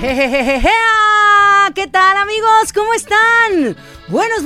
¿Qué tal, amigos? ¿Cómo están? Buenos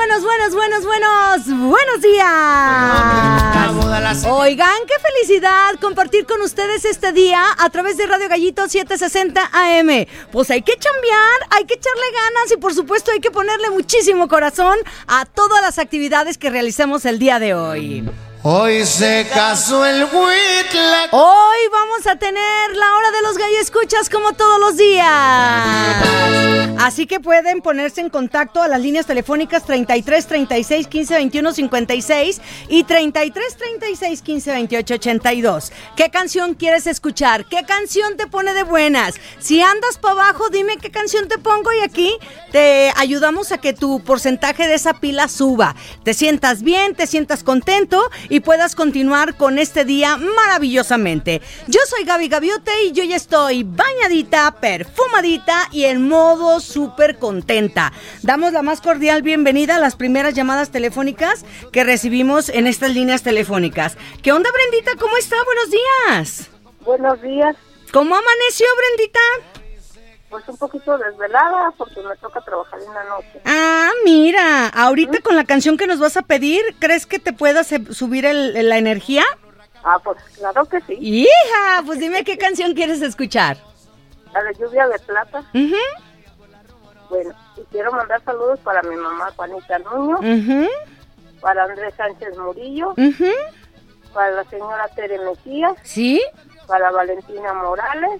días. Oigan, qué felicidad compartir con ustedes este día a través de Radio Gallito 760 AM. Pues hay que chambear, hay que echarle ganas y por supuesto hay que ponerle muchísimo corazón a todas las actividades que realicemos el día de hoy. Hoy se casó el Huitlac. Hoy vamos a tener la hora de los galloescuchas como todos los días. Así que pueden ponerse en contacto a las líneas telefónicas 33 36 15 21 56 y 33 36 15 28 82. ¿Qué canción quieres escuchar? ¿Qué canción te pone de buenas? Si andas para abajo, dime qué canción te pongo y aquí te ayudamos a que tu porcentaje de esa pila suba. Te sientas bien, te sientas contento y puedas continuar con este día maravillosamente. Yo soy Gaby Gaviote y yo ya estoy bañadita, perfumadita y en modo súper contenta. Damos la más cordial bienvenida a las primeras llamadas telefónicas que recibimos en estas líneas telefónicas. ¿Qué onda, Brendita? ¿Cómo está? Buenos días. Buenos días. ¿Cómo amaneció, Brendita? Pues un poquito desvelada porque me toca trabajar en la noche. Ah, mira, ahorita con la canción que nos vas a pedir, ¿crees que te pueda subir la energía? Ah, pues claro que sí. ¡Hija! Pues dime qué canción quieres escuchar. La de Lluvia de Plata. Uh-huh. Bueno, y quiero mandar saludos para mi mamá Juanita Nuño, para Andrés Sánchez Murillo, para la señora Tere Mejías, ¿sí? Para Valentina Morales,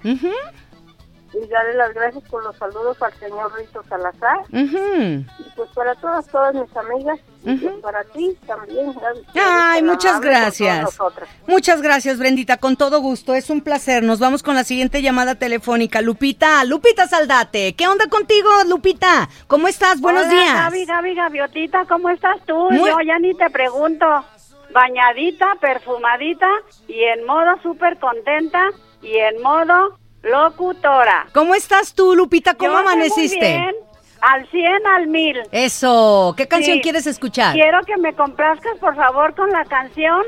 y darle las gracias por los saludos al señor Rito Salazar, y pues para todas mis amigas, y pues para ti también, Gaby. Ay, muchas gracias. Muchas gracias, Brendita, con todo gusto, es un placer. Nos vamos con la siguiente llamada telefónica. Lupita Saldate, ¿qué onda contigo, Lupita? ¿Cómo estás? Buenos días. Gaby Gaviotita, ¿cómo estás tú? Yo ya ni te pregunto. Bañadita, perfumadita y en modo súper contenta y en modo locutora. ¿Cómo estás tú, Lupita? ¿Cómo amaneciste? Muy bien, al 100, al 1000. Eso, ¿qué canción quieres escuchar? Quiero que me complazcas, por favor, con la canción,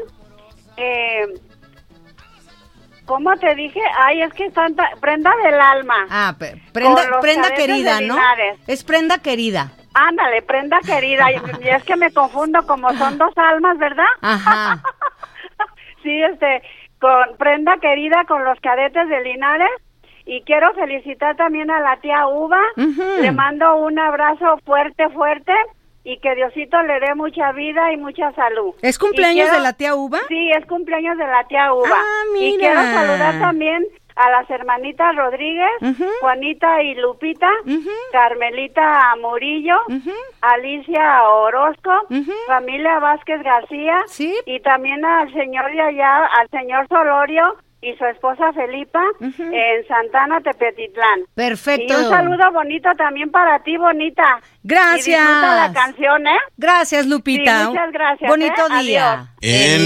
¿cómo te dije? Ay, es que está Prenda del Alma. Ah, prenda querida, ¿no? Es Prenda Querida. Ándale, Prenda Querida, y es que me confundo, como son dos almas, ¿verdad? Ajá. Sí, con Prenda Querida, con los Cadetes de Linares. Y quiero felicitar también a la tía Uva. Le mando un abrazo fuerte y que Diosito le dé mucha vida y mucha salud. ¿Es cumpleaños de la tía Uva? Sí, es cumpleaños de la tía Uva. Ah, mira. Y quiero saludar también a las hermanitas Rodríguez, Juanita y Lupita, Carmelita Murillo, Alicia Orozco, familia Vázquez García, ¿sí? Y también al señor de allá, al señor Solorio y su esposa Felipa en Santana, Tepetitlán. Perfecto. Y un saludo bonito también para ti, bonita. Gracias. Y disfruta la canción, ¿eh? Gracias, Lupita. Sí, muchas gracias. Bonito día. Adiós.